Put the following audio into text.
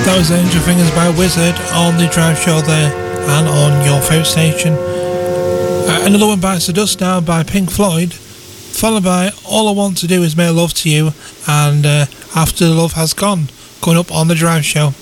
That was Angel Fingers by Wizard on the Drive Show there and on your favourite station. Another one bites the dust now by Pink Floyd, followed by All I Want to Do Is Make Love to You and After the Love Has Gone, going up on the Drive Show.